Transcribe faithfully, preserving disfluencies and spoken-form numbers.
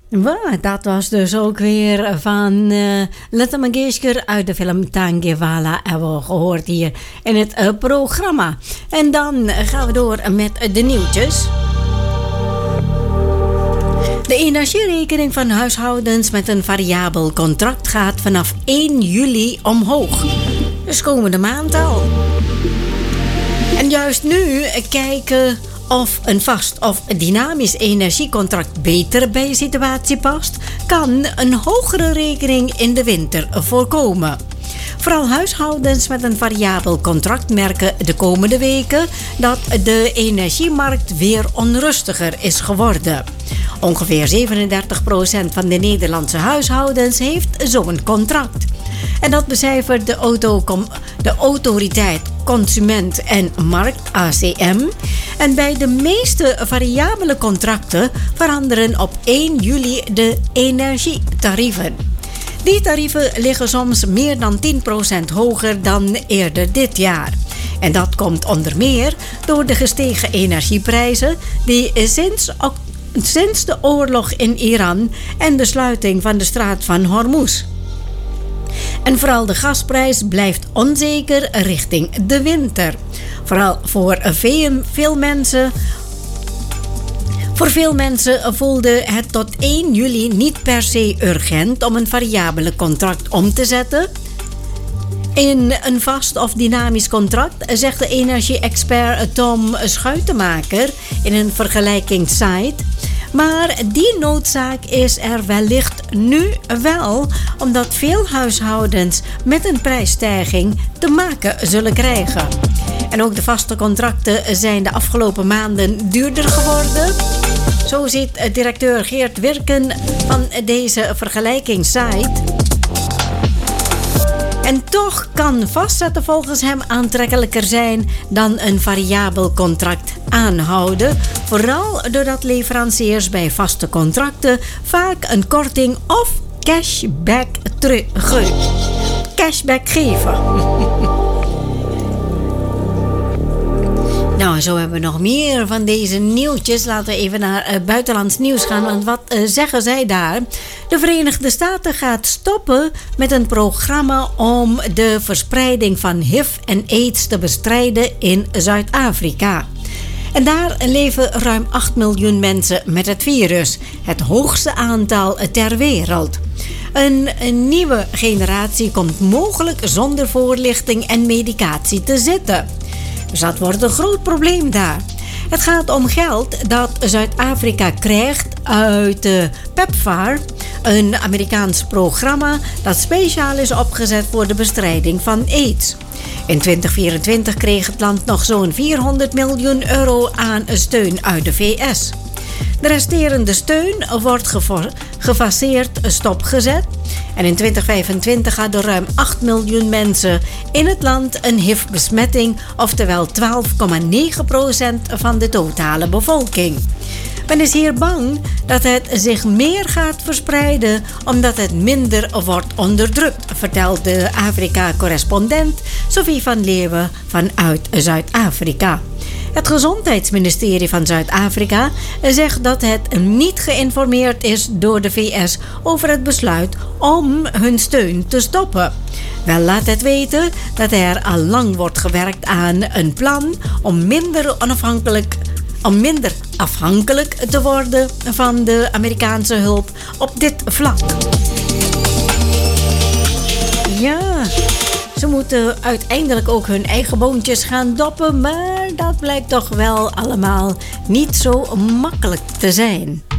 Wow, dat was dus ook weer van uh, Lata Mangeshkar uit de film Tangewala. Hebben we gehoord hier in het uh, programma. En dan gaan we door met de nieuwtjes. De energierekening van huishoudens met een variabel contract gaat vanaf één juli omhoog. Dus komende maand al. En juist nu kijken of een vast of dynamisch energiecontract beter bij je situatie past, kan een hogere rekening in de winter voorkomen. Vooral huishoudens met een variabel contract merken de komende weken dat de energiemarkt weer onrustiger is geworden. Ongeveer zevenendertig procent van de Nederlandse huishoudens heeft zo'n contract. En dat becijfert de, auto, de Autoriteit Consument en Markt A C M. En bij de meeste variabele contracten veranderen op één juli de energietarieven. Die tarieven liggen soms meer dan tien procent hoger dan eerder dit jaar. En dat komt onder meer door de gestegen energieprijzen die sinds, sinds de oorlog in Iran en de sluiting van de straat van Hormuz. En vooral de gasprijs blijft onzeker richting de winter. Vooral voor veel, veel mensen... Voor veel mensen voelde het tot één juli niet per se urgent om een variabele contract om te zetten in een vast of dynamisch contract, zegt de energie-expert Tom Schuitenmaker in een vergelijkingssite. Maar die noodzaak is er wellicht nu wel, omdat veel huishoudens met een prijsstijging te maken zullen krijgen. En ook de vaste contracten zijn de afgelopen maanden duurder geworden. Zo ziet directeur Geert Wirken van deze vergelijkingssite. En toch kan vastzetten volgens hem aantrekkelijker zijn dan een variabel contract aanhouden. Vooral doordat leveranciers bij vaste contracten vaak een korting of cashback terug, cashback geven. Nou, zo hebben we nog meer van deze nieuwtjes. Laten we even naar uh, buitenlands nieuws gaan. Want wat uh, zeggen zij daar? De Verenigde Staten gaat stoppen met een programma om de verspreiding van H I V en AIDS te bestrijden in Zuid-Afrika. En daar leven ruim acht miljoen mensen met het virus. Het hoogste aantal ter wereld. Een, een nieuwe generatie komt mogelijk zonder voorlichting en medicatie te zitten. Dus dat wordt een groot probleem daar. Het gaat om geld dat Zuid-Afrika krijgt uit de PEPFAR, een Amerikaans programma dat speciaal is opgezet voor de bestrijding van AIDS. In twintig vierentwintig kreeg het land nog zo'n vierhonderd miljoen euro aan steun uit de V S. De resterende steun wordt gevo- gefaseerd stopgezet. En in twintig vijfentwintig hadden ruim acht miljoen mensen in het land een H I V-besmetting, oftewel twaalf komma negen procent van de totale bevolking. Men is hier bang dat het zich meer gaat verspreiden omdat het minder wordt onderdrukt, vertelt de Afrika-correspondent Sophie van Leeuwen vanuit Zuid-Afrika. Het Gezondheidsministerie van Zuid-Afrika zegt dat het niet geïnformeerd is door de V S over het besluit om hun steun te stoppen. Wel laat het weten dat er al lang wordt gewerkt aan een plan om minder onafhankelijk om minder afhankelijk te worden van de Amerikaanse hulp op dit vlak. Ja, ze moeten uiteindelijk ook hun eigen boontjes gaan doppen, maar dat blijkt toch wel allemaal niet zo makkelijk te zijn.